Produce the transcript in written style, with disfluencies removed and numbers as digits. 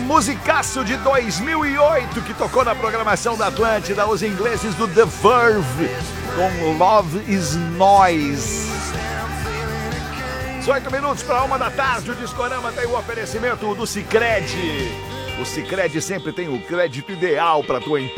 musicaço de 2008 que tocou na programação da Atlântida, os ingleses do The Verve, com Love is Noise. 18 minutos para 1 da tarde, o Discorama tem o oferecimento do Sicredi. O Sicredi sempre tem o crédito ideal para tua empresa.